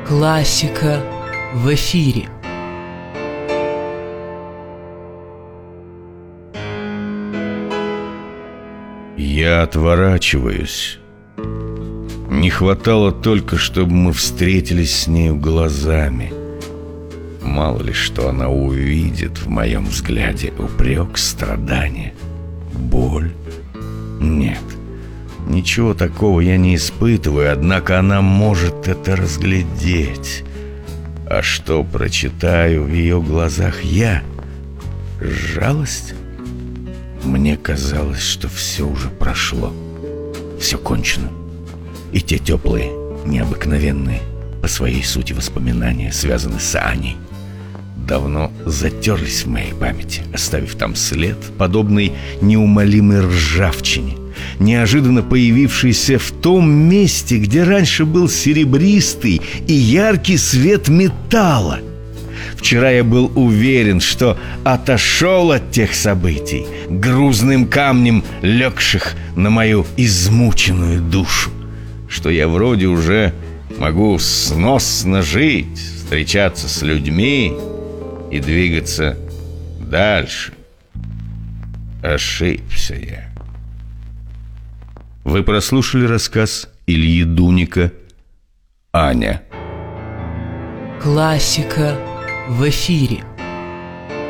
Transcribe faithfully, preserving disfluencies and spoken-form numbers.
Классика в эфире. Я отворачиваюсь. Не хватало только, чтобы мы встретились с нею глазами. Мало ли, что она увидит в моем взгляде: упрек, страдание, боль. Нет, ничего такого я не испытываю, однако она может это разглядеть. А что прочитаю в ее глазах я? Жалость? Мне казалось, что все уже прошло, все кончено. И те теплые, необыкновенные по своей сути воспоминания, связаны с Аней, давно затерлись в моей памяти, оставив там след, подобный неумолимой ржавчине, неожиданно появившийся в том месте, где раньше был серебристый и яркий свет металла. Вчера я был уверен, что отошел от тех событий, грузным камнем легших на мою измученную душу, что я вроде уже могу сносно жить, встречаться с людьми и двигаться дальше. Ошибся я. Вы прослушали рассказ Ильи Дуника «Аня». Классика в эфире.